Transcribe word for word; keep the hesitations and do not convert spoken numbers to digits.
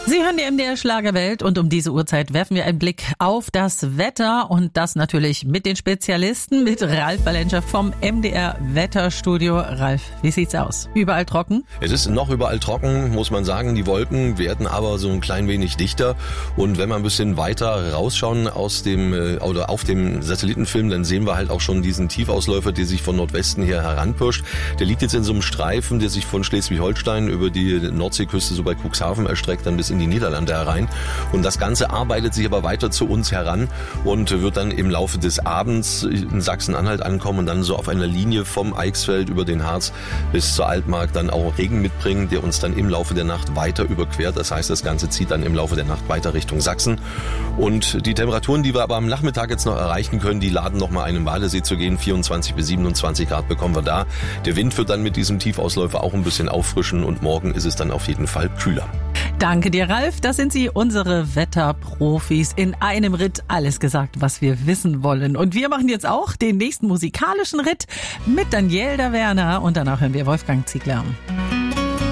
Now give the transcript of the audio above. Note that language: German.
Sie hören die M D R Schlagerwelt und um diese Uhrzeit werfen wir einen Blick auf das Wetter und das natürlich mit den Spezialisten, mit Ralf Valentscher vom M D R Wetterstudio. Ralf, wie sieht's aus? Überall trocken? Es ist noch überall trocken, muss man sagen. Die Wolken werden aber so ein klein wenig dichter und wenn wir ein bisschen weiter rausschauen aus dem oder auf dem Satellitenfilm, dann sehen wir halt auch schon diesen Tiefausläufer, der sich von Nordwesten her heranpirscht. Der liegt jetzt in so einem Streifen, der sich von Schleswig-Holstein über die Nordseeküste so bei Cuxhaven erstreckt, dann bis in die Niederlande herein. Und das Ganze arbeitet sich aber weiter zu uns heran und wird dann im Laufe des Abends in Sachsen-Anhalt ankommen und dann so auf einer Linie vom Eichsfeld über den Harz bis zur Altmark dann auch Regen mitbringen, der uns dann im Laufe der Nacht weiter überquert. Das heißt, das Ganze zieht dann im Laufe der Nacht weiter Richtung Sachsen. Und die Temperaturen, die wir aber am Nachmittag jetzt noch erreichen können, die laden noch mal einen Badesee zu gehen. vierundzwanzig bis siebenundzwanzig Grad bekommen wir da. Der Wind wird dann mit diesem Tiefausläufer auch ein bisschen auffrischen und morgen ist es dann auf jeden Fall kühler. Danke dir, Ralf. Das sind sie, unsere Wetterprofis. In einem Ritt alles gesagt, was wir wissen wollen. Und wir machen jetzt auch den nächsten musikalischen Ritt mit Daniela Werner und danach hören wir Wolfgang Ziegler.